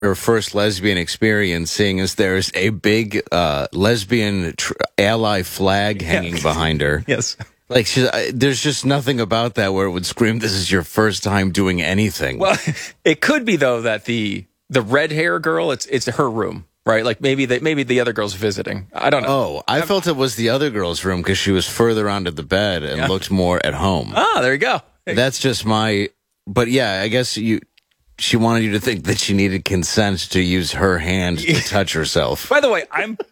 her first lesbian experience, seeing as there's a big lesbian ally flag hanging behind her. Yes. Like, there's just nothing about that where it would scream, this is your first time doing anything. Well, it could be, though, that the red hair girl, it's her room, right? Like, maybe the other girl's visiting. I don't know. Oh, I felt it was the other girl's room because she was further onto the bed and looked more at home. Ah, there you go. That's just but yeah, I guess she wanted you to think that she needed consent to use her hand to touch herself. By the way,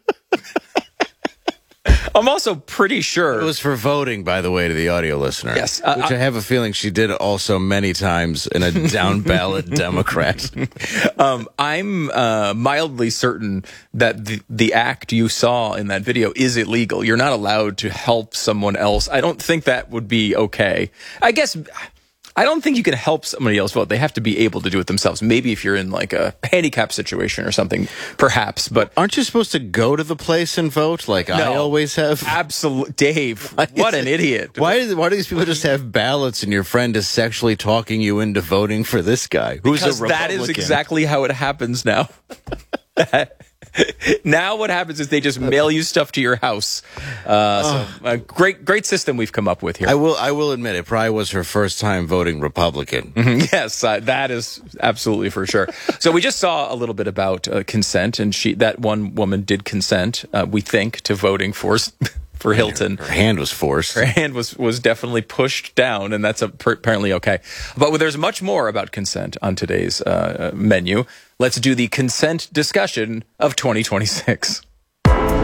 I'm also pretty sure it was for voting, by the way, to the audio listener. Yes, which I have a feeling she did also many times in a down ballot Democrat. I'm mildly certain that the act you saw in that video is illegal. You're not allowed to help someone else. I don't think that would be okay. I don't think you can help somebody else vote. They have to be able to do it themselves. Maybe if you're in like a handicap situation or something, perhaps. But aren't you supposed to go to the place and vote like I always have? Absolutely. Dave, what an idiot. Why do these people just have ballots and your friend is sexually talking you into voting for this guy? Who's because a Republican? That is exactly how it happens now. Now what happens is they just mail you stuff to your house. So a great system we've come up with here. I will admit it probably was her first time voting Republican. Yes, that is absolutely for sure. So we just saw a little bit about consent, and that one woman did consent, we think, to voting for Hilton. Her hand was forced. Her hand was definitely pushed down, and that's apparently okay. But there's much more about consent on today's menu. Let's do the consent discussion of 2026.